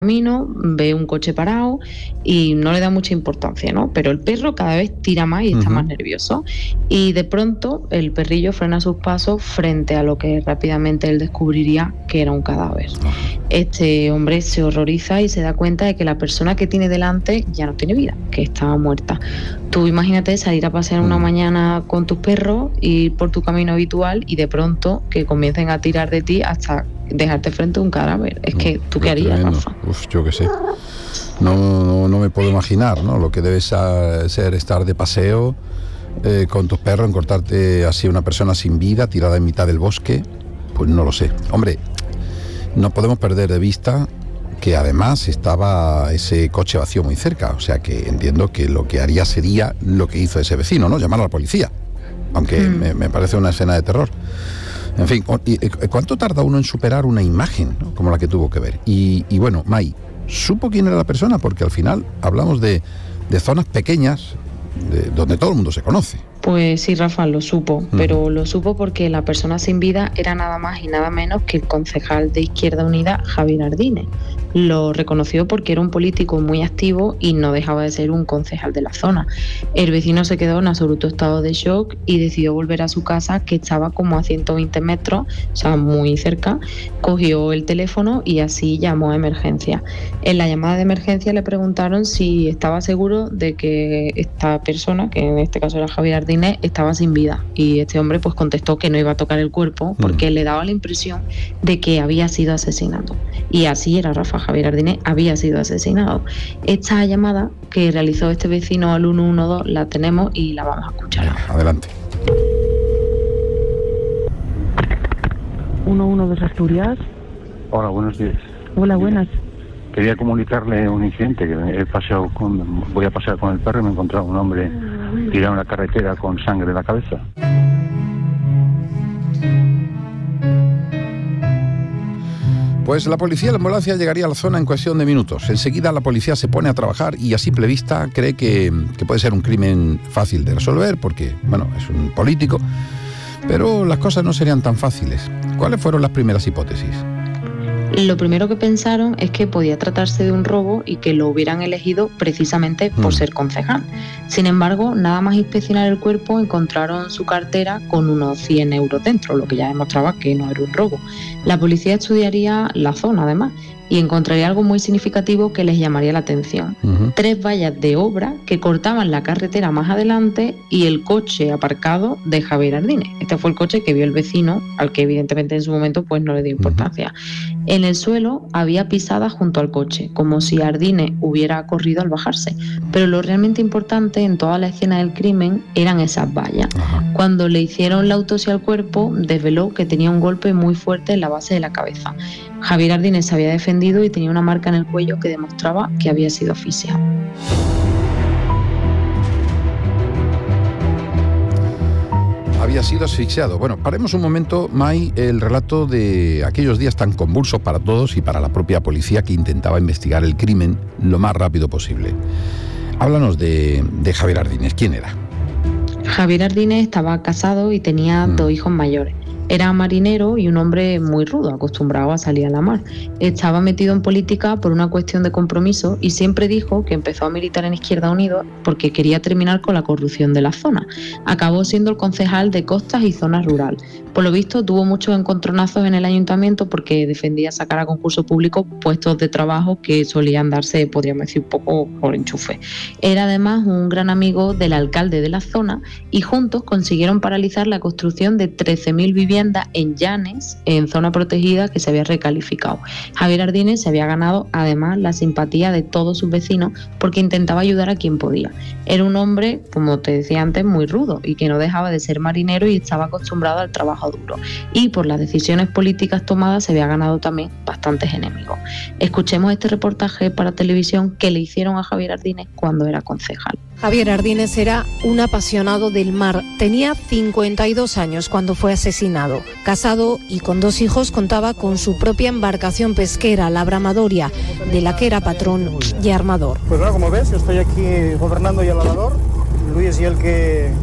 camino, ve un coche parado y no le da mucha importancia, ¿no? Pero el perro cada vez tira más y está más nervioso. Y de pronto el perrillo frena sus pasos frente a lo que rápidamente él descubriría que era un cadáver. Este hombre se horroriza y se da cuenta de que la persona que tiene delante ya no tiene vida, que está muerta. Tú imagínate salir a pasear una mañana con tus perros, ir por tu camino habitual y de pronto que comiencen a tirar de ti hasta dejarte frente a un cadáver. Es que, ¿tú qué harías, Rafa? Yo qué sé. No me puedo imaginar, ¿no? Lo que debe ser estar de paseo con tus perros, encontrarte así una persona sin vida, tirada en mitad del bosque. Pues no lo sé. Hombre, no podemos perder de vista que además estaba ese coche vacío muy cerca. O sea que entiendo que lo que haría sería lo que hizo ese vecino, ¿no? Llamar a la policía. Aunque me parece una escena de terror. En fin, ¿cuánto tarda uno en superar una imagen, ¿no? Como la que tuvo que ver? Y bueno, Mai, ¿supo quién era la persona? Porque al final hablamos de zonas pequeñas donde todo el mundo se conoce. Pues sí, Rafa, lo supo, pero lo supo porque la persona sin vida era nada más y nada menos que el concejal de Izquierda Unida, Javier Ardines. Lo reconoció porque era un político muy activo y no dejaba de ser un concejal de la zona. El vecino se quedó en absoluto estado de shock y decidió volver a su casa, que estaba como a 120 metros, o sea, muy cerca. Cogió el teléfono y así llamó a emergencia. En la llamada de emergencia le preguntaron si estaba seguro de que esta persona, que en este caso era Javier Ardines, estaba sin vida. Y este hombre pues contestó que no iba a tocar el cuerpo porque le daba la impresión de que había sido asesinado. Y así era, Rafa. Javier Ardines había sido asesinado. Esta llamada que realizó este vecino al 112 la tenemos y la vamos a escuchar. Adelante. 112 Asturias. Hola, buenos días. Hola, buenas. Quería comunicarle un incidente que voy a pasear con el perro y me he encontrado un hombre tirado en la carretera con sangre en la cabeza. Pues la policía y la ambulancia llegaría a la zona en cuestión de minutos. Enseguida la policía se pone a trabajar y a simple vista cree que puede ser un crimen fácil de resolver porque, bueno, es un político, pero las cosas no serían tan fáciles. ¿Cuáles fueron las primeras hipótesis? Lo primero que pensaron es que podía tratarse de un robo y que lo hubieran elegido precisamente por ser concejal. Sin embargo, nada más inspeccionar el cuerpo encontraron su cartera con unos 100 euros dentro, lo que ya demostraba que no era un robo. La policía estudiaría la zona además y encontraría algo muy significativo que les llamaría la atención. 3 vallas de obra que cortaban la carretera más adelante y el coche aparcado de Javier Ardines. Este fue el coche que vio el vecino, al que evidentemente en su momento pues no le dio importancia. En el suelo había pisadas junto al coche, como si Ardines hubiera corrido al bajarse. Pero lo realmente importante en toda la escena del crimen eran esas vallas. Cuando le hicieron la autopsia al cuerpo, desveló que tenía un golpe muy fuerte en la base de la cabeza. Javier Ardines se había defendido y tenía una marca en el cuello que demostraba que había sido asfixiado. Había sido asfixiado. Bueno, paremos un momento, Mai, el relato de aquellos días tan convulsos para todos y para la propia policía que intentaba investigar el crimen lo más rápido posible. Háblanos de Javier Ardines. ¿Quién era? Javier Ardines estaba casado y tenía 2 hijos mayores. Era marinero y un hombre muy rudo, acostumbrado a salir a la mar. Estaba metido en política por una cuestión de compromiso y siempre dijo que empezó a militar en Izquierda Unida porque quería terminar con la corrupción de la zona. Acabó siendo el concejal de costas y zonas rural. Por lo visto tuvo muchos encontronazos en el ayuntamiento porque defendía sacar a concurso público puestos de trabajo que solían darse, podríamos decir, un poco por enchufe. Era además un gran amigo del alcalde de la zona y juntos consiguieron paralizar la construcción de 13.000 viviendas en Llanes, en zona protegida que se había recalificado. Javier Ardines se había ganado además la simpatía de todos sus vecinos porque intentaba ayudar a quien podía. Era un hombre, como te decía antes, muy rudo y que no dejaba de ser marinero y estaba acostumbrado al trabajo duro. Y por las decisiones políticas tomadas se había ganado también bastantes enemigos. Escuchemos este reportaje para televisión que le hicieron a Javier Ardines cuando era concejal. Javier Ardines era un apasionado del mar. Tenía 52 años cuando fue asesinado. Casado y con 2 hijos, contaba con su propia embarcación pesquera, la Bramadoria, de la que era patrón y armador. Pues nada, como ves, yo estoy aquí gobernando y al lavador. Luis y el que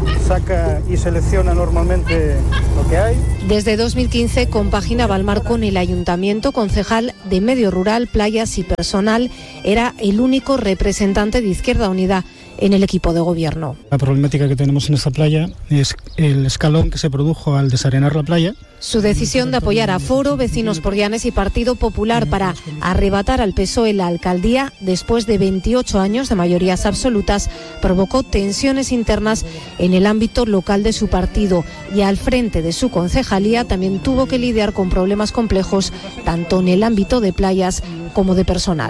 saca y selecciona normalmente lo que hay. Desde 2015 compagina Balmar con el Ayuntamiento, concejal de Medio Rural, Playas y Personal. Era el único representante de Izquierda Unida en el equipo de gobierno. La problemática que tenemos en esta playa es el escalón que se produjo al desarenar la playa. Su decisión de apoyar a Foro, Vecinos Porrianes y Partido Popular para arrebatar al PSOE la alcaldía después de 28 años de mayorías absolutas provocó tensiones internas en el ámbito local de su partido, y al frente de su concejalía también tuvo que lidiar con problemas complejos tanto en el ámbito de playas como de personal.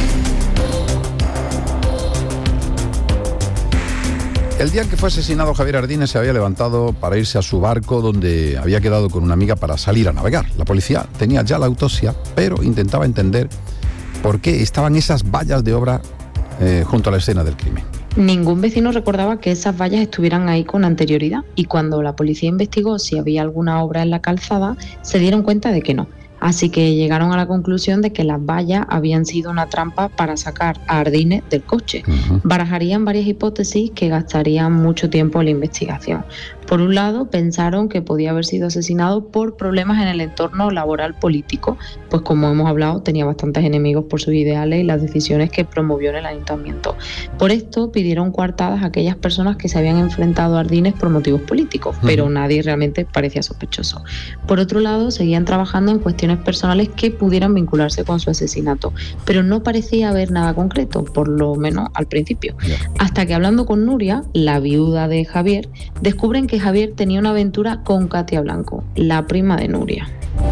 El día en que fue asesinado Javier Ardínez se había levantado para irse a su barco donde había quedado con una amiga para salir a navegar. La policía tenía ya la autopsia, pero intentaba entender por qué estaban esas vallas de obra junto a la escena del crimen. Ningún vecino recordaba que esas vallas estuvieran ahí con anterioridad, y cuando la policía investigó si había alguna obra en la calzada, se dieron cuenta de que no. Así que llegaron a la conclusión de que las vallas habían sido una trampa para sacar a Ardínez del coche. Barajarían varias hipótesis que gastarían mucho tiempo en la investigación. Por un lado, pensaron que podía haber sido asesinado por problemas en el entorno laboral político, pues como hemos hablado, tenía bastantes enemigos por sus ideales y las decisiones que promovió en el ayuntamiento. Por esto pidieron coartadas a aquellas personas que se habían enfrentado a Ardínez por motivos políticos, pero nadie realmente parecía sospechoso. Por otro lado, seguían trabajando en cuestiones personales que pudieran vincularse con su asesinato, pero no parecía haber nada concreto, por lo menos al principio. Hasta que, hablando con Nuria, la viuda de Javier, descubren que Javier tenía una aventura con Katia Blanco, la prima de Nuria.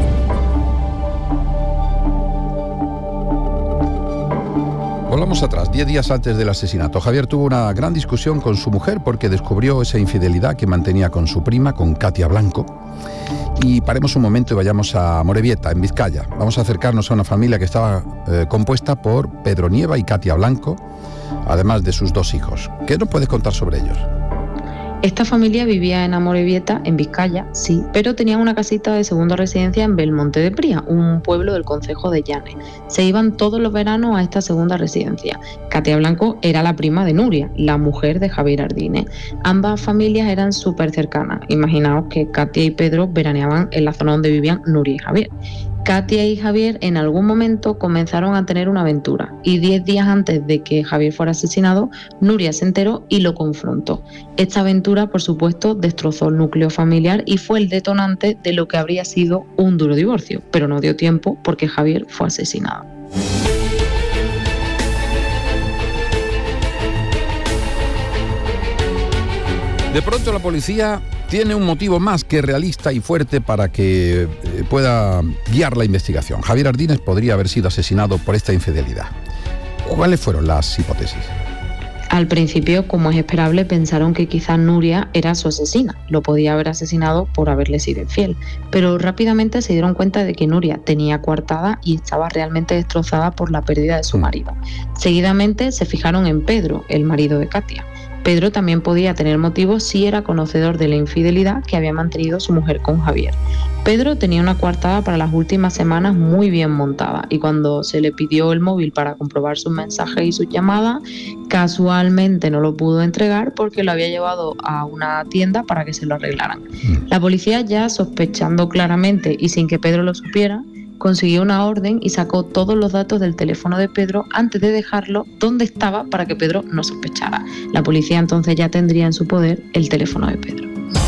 Volvamos atrás, 10 días antes del asesinato. Javier tuvo una gran discusión con su mujer porque descubrió esa infidelidad que mantenía con su prima, con Katia Blanco. Y paremos un momento y vayamos a Amorebieta, en Vizcaya. Vamos a acercarnos a una familia que estaba compuesta por Pedro Nieva y Katia Blanco, además de sus 2 hijos. ¿Qué nos puedes contar sobre ellos? Esta familia vivía en Amorebieta, en Vizcaya, sí, pero tenían una casita de segunda residencia en Belmonte de Pría, un pueblo del concejo de Llanes. Se iban todos los veranos a esta segunda residencia. Katia Blanco era la prima de Nuria, la mujer de Javier Ardínez. Ambas familias eran súper cercanas. Imaginaos que Katia y Pedro veraneaban en la zona donde vivían Nuria y Javier. Katia y Javier en algún momento comenzaron a tener una aventura, y 10 días antes de que Javier fuera asesinado, Nuria se enteró y lo confrontó. Esta aventura, por supuesto, destrozó el núcleo familiar y fue el detonante de lo que habría sido un duro divorcio, pero no dio tiempo porque Javier fue asesinado. De pronto la policía tiene un motivo más que realista y fuerte para que pueda guiar la investigación. Javier Ardínez podría haber sido asesinado por esta infidelidad. ¿Cuáles fueron las hipótesis? Al principio, como es esperable, pensaron que quizás Nuria era su asesina. Lo podía haber asesinado por haberle sido infiel. Pero rápidamente se dieron cuenta de que Nuria tenía coartada y estaba realmente destrozada por la pérdida de su marido. Seguidamente se fijaron en Pedro, el marido de Katia. Pedro también podía tener motivos si era conocedor de la infidelidad que había mantenido su mujer con Javier. Pedro tenía una coartada para las últimas semanas muy bien montada, y cuando se le pidió el móvil para comprobar sus mensajes y sus llamadas, casualmente no lo pudo entregar porque lo había llevado a una tienda para que se lo arreglaran. La policía, ya sospechando claramente y sin que Pedro lo supiera, consiguió una orden y sacó todos los datos del teléfono de Pedro antes de dejarlo donde estaba para que Pedro no sospechara. La policía entonces ya tendría en su poder el teléfono de Pedro.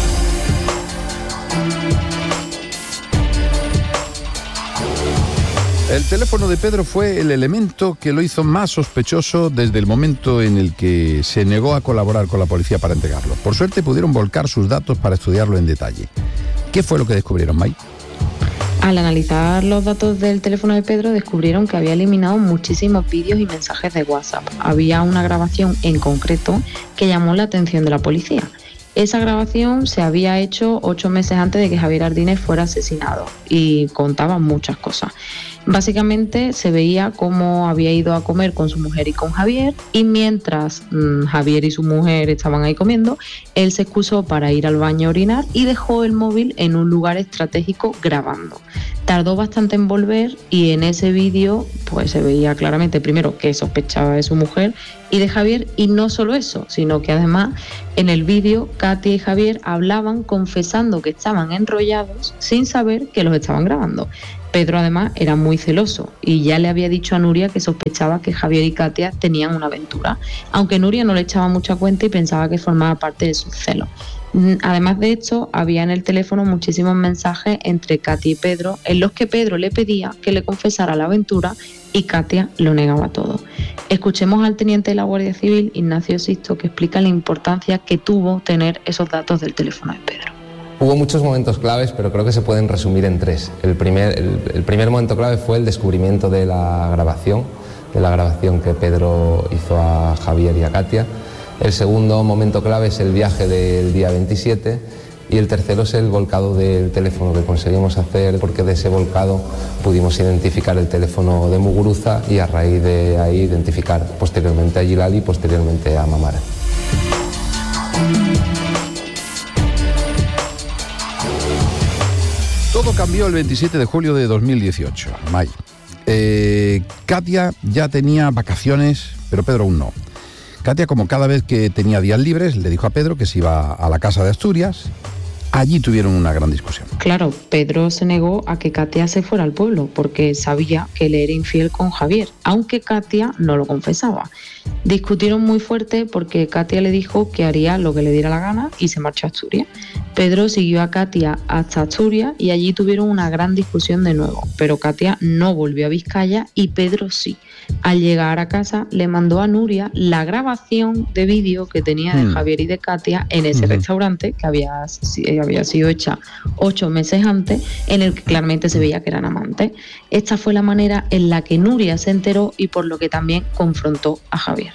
El teléfono de Pedro fue el elemento que lo hizo más sospechoso desde el momento en el que se negó a colaborar con la policía para entregarlo. Por suerte pudieron volcar sus datos para estudiarlo en detalle. ¿Qué fue lo que descubrieron, May? Al analizar los datos del teléfono de Pedro, descubrieron que había eliminado muchísimos vídeos y mensajes de WhatsApp. Había una grabación en concreto que llamó la atención de la policía. Esa grabación se había hecho 8 meses antes de que Javier Ardínez fuera asesinado y contaba muchas cosas. Básicamente se veía cómo había ido a comer con su mujer y con Javier, y mientras Javier y su mujer estaban ahí comiendo, él se excusó para ir al baño a orinar y dejó el móvil en un lugar estratégico grabando. Tardó bastante en volver y en ese vídeo pues se veía claramente primero que sospechaba de su mujer y de Javier, y no solo eso, sino que además en el vídeo Katia y Javier hablaban confesando que estaban enrollados sin saber que los estaban grabando. Pedro además era muy celoso y ya le había dicho a Nuria que sospechaba que Javier y Katia tenían una aventura, aunque Nuria no le echaba mucha cuenta y pensaba que formaba parte de sus celos. Además de esto, había en el teléfono muchísimos mensajes entre Katia y Pedro en los que Pedro le pedía que le confesara la aventura y Katia lo negaba todo. Escuchemos al teniente de la Guardia Civil, Ignacio Sisto, que explica la importancia que tuvo tener esos datos del teléfono de Pedro. Hubo muchos momentos claves, pero creo que se pueden resumir en tres. El primer momento clave fue el descubrimiento de la grabación que Pedro hizo a Javier y a Katia. El segundo momento clave es el viaje del día 27 y el tercero es el volcado del teléfono que conseguimos hacer, porque de ese volcado pudimos identificar el teléfono de Muguruza y a raíz de ahí identificar posteriormente a Gilali y posteriormente a Mamar. Todo cambió el 27 de julio de 2018, May. Katia ya tenía vacaciones, pero Pedro aún no. Katia, como cada vez que tenía días libres, le dijo a Pedro que se iba a la casa de Asturias. Allí tuvieron una gran discusión. Claro, Pedro se negó a que Katia se fuera al pueblo porque sabía que él era infiel con Javier, aunque Katia no lo confesaba. Discutieron muy fuerte porque Katia le dijo que haría lo que le diera la gana y se marchó a Asturias. Pedro siguió a Katia hasta Asturias y allí tuvieron una gran discusión de nuevo, pero Katia no volvió a Vizcaya y Pedro sí. Al llegar a casa le mandó a Nuria la grabación de vídeo que tenía de Javier y de Katia en ese restaurante que había sido hecha 8 meses antes, en el que claramente se veía que eran amantes. Esta fue la manera en la que Nuria se enteró y por lo que también confrontó a Javier.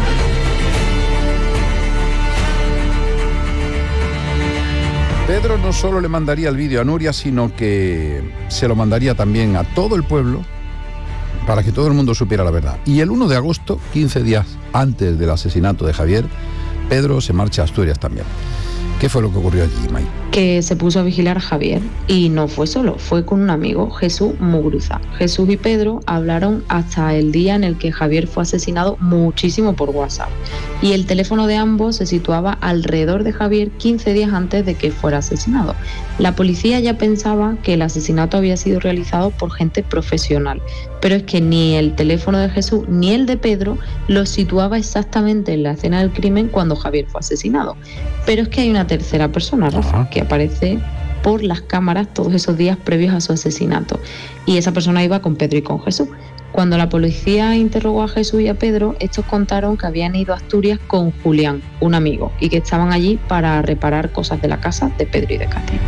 Pedro no solo le mandaría el vídeo a Nuria, sino que se lo mandaría también a todo el pueblo para que todo el mundo supiera la verdad. Y el 1 de agosto, 15 días antes del asesinato de Javier, Pedro se marcha a Asturias también. ¿Qué fue lo que ocurrió allí, May? Que se puso a vigilar a Javier y no fue solo, fue con un amigo, Jesús Muguruza. Jesús y Pedro hablaron hasta el día en el que Javier fue asesinado muchísimo por WhatsApp. Y el teléfono de ambos se situaba alrededor de Javier 15 días antes de que fuera asesinado. La policía ya pensaba que el asesinato había sido realizado por gente profesional, pero es que ni el teléfono de Jesús ni el de Pedro los situaba exactamente en la escena del crimen cuando Javier fue asesinado. Pero es que hay una tercera persona, Rafa, que aparece por las cámaras todos esos días previos a su asesinato. Y esa persona iba con Pedro y con Jesús. Cuando la policía interrogó a Jesús y a Pedro, estos contaron que habían ido a Asturias con Julián, un amigo, y que estaban allí para reparar cosas de la casa de Pedro y de Katia.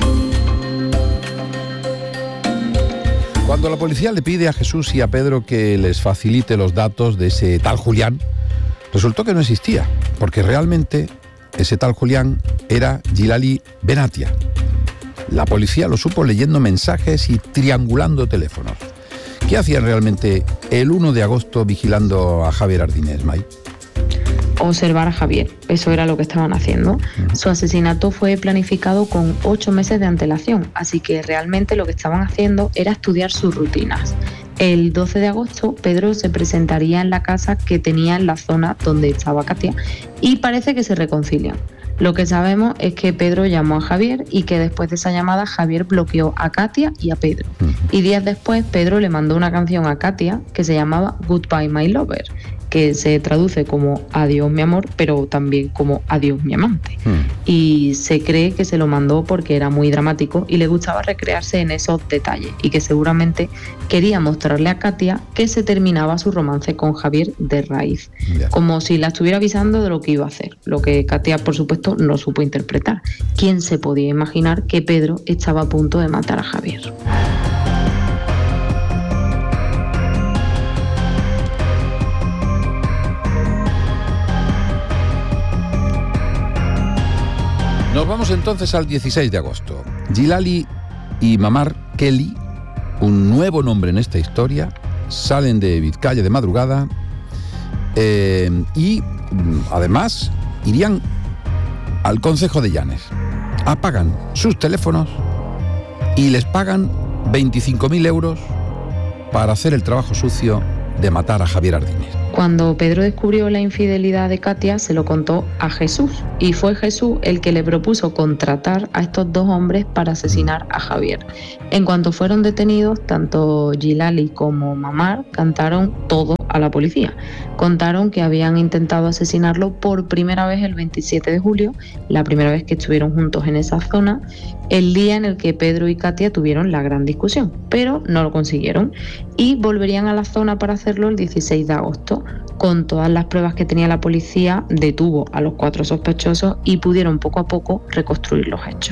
Cuando la policía le pide a Jesús y a Pedro que les facilite los datos de ese tal Julián, resultó que no existía, porque realmente ese tal Julián era Gilali Benatia. La policía lo supo leyendo mensajes y triangulando teléfonos. ¿Qué hacían realmente el 1 de agosto vigilando a Javier Ardínez, May? Observar a Javier, eso era lo que estaban haciendo. Su asesinato fue planificado con 8 meses de antelación, así que realmente lo que estaban haciendo era estudiar sus rutinas. El 12 de agosto, Pedro se presentaría en la casa que tenía en la zona donde estaba Katia y parece que se reconcilian. Lo que sabemos es que Pedro llamó a Javier y que después de esa llamada Javier bloqueó a Katia y a Pedro. Y días después Pedro le mandó una canción a Katia que se llamaba Goodbye My Lover, que se traduce como adiós mi amor, pero también como adiós mi amante. Y se cree que se lo mandó porque era muy dramático y le gustaba recrearse en esos detalles y que seguramente quería mostrarle a Katia que se terminaba su romance con Javier de raíz, como si la estuviera avisando de lo que iba a hacer, lo que Katia por supuesto no supo interpretar. ¿Quién se podía imaginar que Pedro estaba a punto de matar a Javier? Nos vamos entonces al 16 de agosto. Gilali y Mamar Kelly un nuevo nombre en esta historia, salen de Vizcaya de madrugada y además irían al concejo de Llanes. Apagan sus teléfonos y les pagan 25.000 euros para hacer el trabajo sucio de matar a Javier Ardínez. Cuando Pedro descubrió la infidelidad de Katia, se lo contó a Jesús, y fue Jesús el que le propuso contratar a estos dos hombres para asesinar a Javier. En cuanto fueron detenidos, tanto Gilali como Mamar cantaron todo a la policía. Contaron que habían intentado asesinarlo por primera vez el 27 de julio, la primera vez que estuvieron juntos en esa zona, el día en el que Pedro y Katia tuvieron la gran discusión, pero no lo consiguieron y volverían a la zona para hacerlo el 16 de agosto. Con todas las pruebas que tenía la policía, detuvo a los 4 sospechosos y pudieron poco a poco reconstruir los hechos.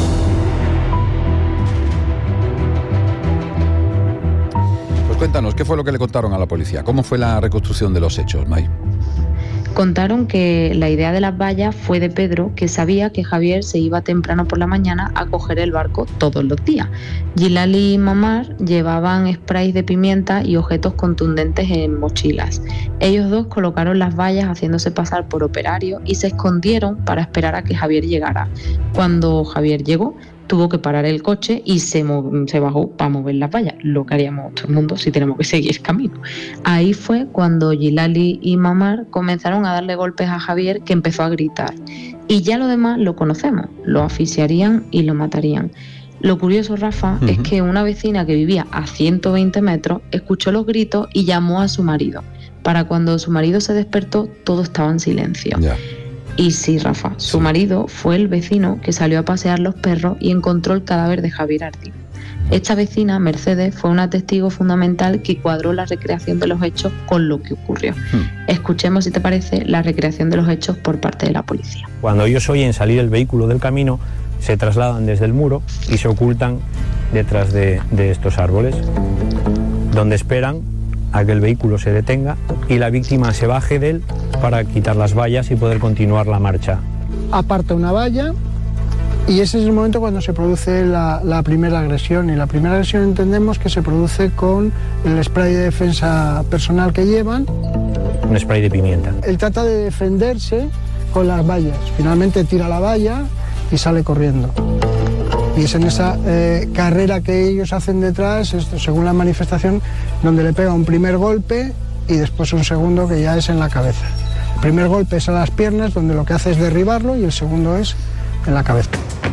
Pues cuéntanos, ¿qué fue lo que le contaron a la policía? ¿Cómo fue la reconstrucción de los hechos, May? Contaron que la idea de las vallas fue de Pedro, que sabía que Javier se iba temprano por la mañana a coger el barco todos los días. Gilali y Mamar llevaban sprays de pimienta y objetos contundentes en mochilas. Ellos dos colocaron las vallas haciéndose pasar por operarios y se escondieron para esperar a que Javier llegara. Cuando Javier llegó, tuvo que parar el coche y se bajó para mover las vallas, lo que haríamos todo el mundo si tenemos que seguir camino. Ahí fue cuando Gilali y Mamar comenzaron a darle golpes a Javier, que empezó a gritar. Y ya lo demás lo conocemos, lo asfixiarían y lo matarían. Lo curioso, Rafa, es que una vecina que vivía a 120 metros escuchó los gritos y llamó a su marido. Para cuando su marido se despertó, todo estaba en silencio. Ya. Y sí, Rafa, su marido fue el vecino que salió a pasear los perros y encontró el cadáver de Javier Ardínez. Esta vecina, Mercedes, fue una testigo fundamental que cuadró la recreación de los hechos con lo que ocurrió. Escuchemos, si te parece, la recreación de los hechos por parte de la policía. Cuando ellos oyen salir el vehículo del camino, se trasladan desde el muro y se ocultan detrás de estos árboles, donde esperan a que el vehículo se detenga y la víctima se baje de él para quitar las vallas y poder continuar la marcha. Aparta una valla y ese es el momento cuando se produce la primera agresión. Y la primera agresión entendemos que se produce con el spray de defensa personal que llevan. Un spray de pimienta. Él trata de defenderse con las vallas. Finalmente tira la valla y sale corriendo. Y es en esa carrera que ellos hacen detrás, esto, según la manifestación, donde le pega un primer golpe y después un segundo que ya es en la cabeza. El primer golpe es a las piernas, donde lo que hace es derribarlo, y el segundo es en la cabeza.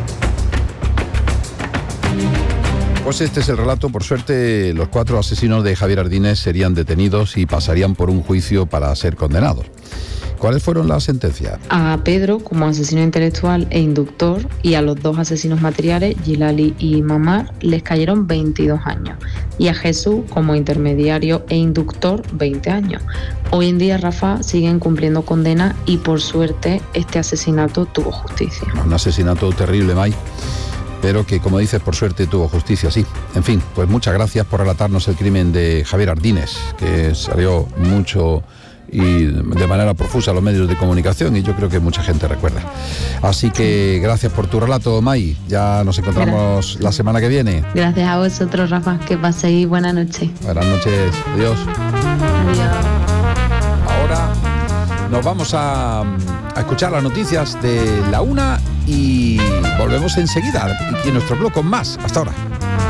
Pues este es el relato. Por suerte, los 4 asesinos de Javier Ardínez serían detenidos y pasarían por un juicio para ser condenados. ¿Cuáles fueron las sentencias? A Pedro como asesino intelectual e inductor y a los 2 asesinos materiales, Gilali y Mamar, les cayeron 22 años. Y a Jesús como intermediario e inductor, 20 años. Hoy en día, Rafa, siguen cumpliendo condena y por suerte este asesinato tuvo justicia. Un asesinato terrible, May, pero que, como dices, por suerte tuvo justicia, sí. En fin, pues muchas gracias por relatarnos el crimen de Javier Ardínez, que salió mucho y de manera profusa a los medios de comunicación, y yo creo que mucha gente recuerda. Así que gracias por tu relato, May. Ya nos encontramos la semana que viene. Gracias a vosotros, Rafa. Que paséis buena noche. Buenas noches. Adiós. Adiós. Ahora nos vamos a escuchar las noticias de la 1 y volvemos enseguida aquí en nuestro blog con más. Hasta ahora.